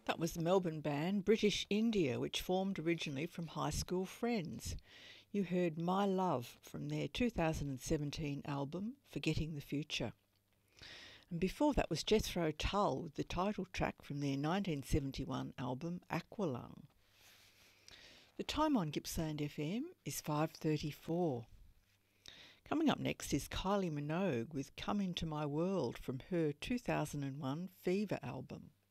That was the Melbourne band British India, which formed originally from high school friends. You heard My Love from their 2017 album Forgetting the Future. And before that was Jethro Tull with the title track from their 1971 album Aqualung. The time on Gippsland FM is 5:34. Coming up next is Kylie Minogue with Come Into My World from her 2001 Fever album.